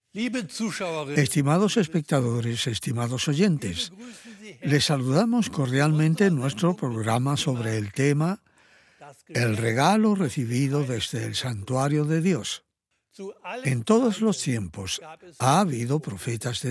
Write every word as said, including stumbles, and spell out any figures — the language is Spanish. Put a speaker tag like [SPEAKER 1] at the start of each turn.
[SPEAKER 1] Estimados espectadores, estimados oyentes, les saludamos cordialmente en nuestro programa sobre el tema El regalo recibido desde el santuario de Dios. En todos los tiempos ha habido profetas de